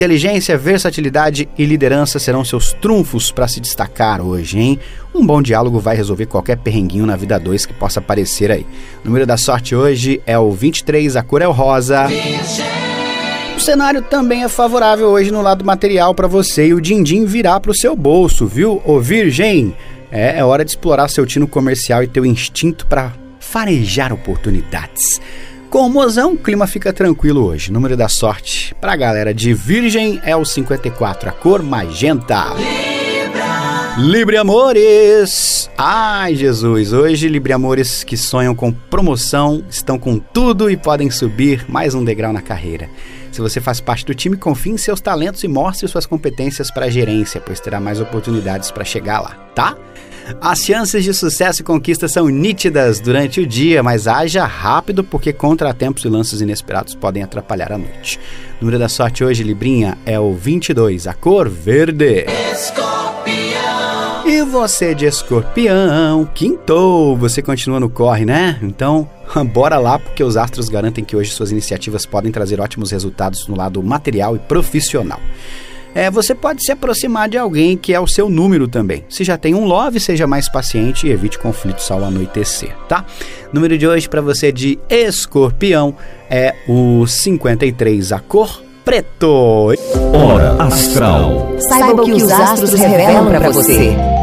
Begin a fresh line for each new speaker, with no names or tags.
Inteligência, versatilidade e liderança serão seus trunfos para se destacar hoje, hein? Um bom diálogo vai resolver qualquer perrenguinho na vida 2 que possa aparecer aí. O número da sorte hoje é o 23, a cor é o rosa. O cenário também é favorável hoje no lado material para você e o din-din virá para o seu bolso, viu, ô Virgem? É hora de explorar seu tino comercial e teu instinto para farejar oportunidades. Com o mozão, o clima fica tranquilo hoje. O número da sorte pra galera de Virgem é o 54, a cor magenta. Libriamores! Ai, Jesus! Hoje, Libriamores que sonham com promoção, estão com tudo e podem subir mais um degrau na carreira. Se você faz parte do time, confie em seus talentos e mostre suas competências para a gerência, pois terá mais oportunidades para chegar lá, tá? As chances de sucesso e conquista são nítidas durante o dia, mas haja rápido porque contratempos e lances inesperados podem atrapalhar a noite. O número da sorte hoje, Librinha, é o 22, a cor verde. Escorpião! E você de Escorpião, quintou, você continua no corre, né? Então, bora lá porque os astros garantem que hoje suas iniciativas podem trazer ótimos resultados no lado material e profissional. Você pode se aproximar de alguém que é o seu número também. Se já tem um love, seja mais paciente e evite conflitos ao anoitecer, tá? Número de hoje para você de Escorpião é o 53, a cor preto.
Hora Astral.
Saiba o que os astros revelam para você.